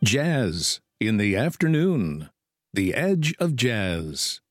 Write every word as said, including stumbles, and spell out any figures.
Jazz in the afternoon. The Edge of Jazz.